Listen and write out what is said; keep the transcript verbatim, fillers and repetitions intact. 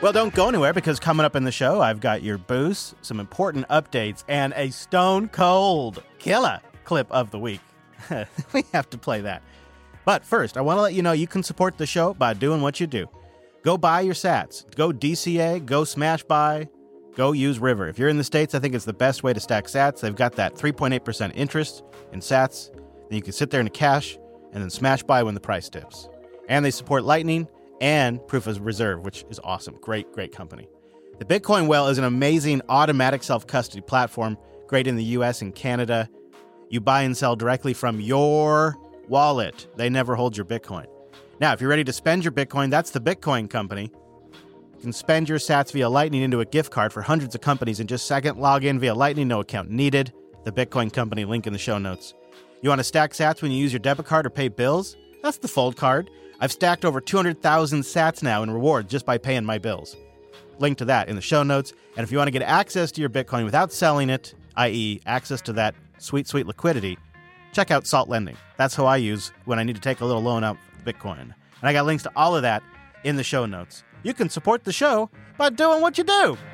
Well, don't go anywhere, because coming up in the show, I've got your boost, some important updates, and a stone cold killer clip of the week. We have to play that. But first, I want to let you know you can support the show by doing what you do. Go buy your sats. Go D C A, go Smash Buy, go use River. If you're in the States, I think it's the best way to stack sats. They've got that three point eight percent interest in sats. Then you can sit there in cash and then Smash Buy when the price dips. And they support Lightning and Proof of Reserve, which is awesome. Great, great company. The Bitcoin Well is an amazing automatic self-custody platform, great in the U S and Canada. You buy and sell directly from your wallet. They never hold your Bitcoin. Now, if you're ready to spend your Bitcoin, that's the Bitcoin Company. You can spend your sats via Lightning into a gift card for hundreds of companies in just a second. Log in via Lightning, no account needed. The Bitcoin Company, link in the show notes. You want to stack sats when you use your debit card or pay bills? That's the Fold card. I've stacked over two hundred thousand sats now in rewards just by paying my bills. Link to that in the show notes. And if you want to get access to your Bitcoin without selling it, that is access to that sweet, sweet liquidity, check out Salt Lending. That's who I use when I need to take a little loan out for Bitcoin. And I got links to all of that in the show notes. You can support the show by doing what you do.